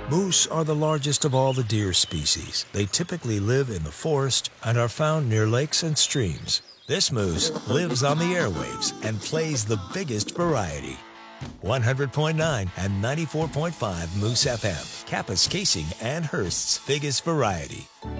Moose are the largest of all the deer species. They typically live in the forest and are found near lakes and streams. This moose lives on the airwaves and plays the biggest variety. 100.9 and 94.5 Moose FM, Kappa's Casing and Hearst's biggest variety.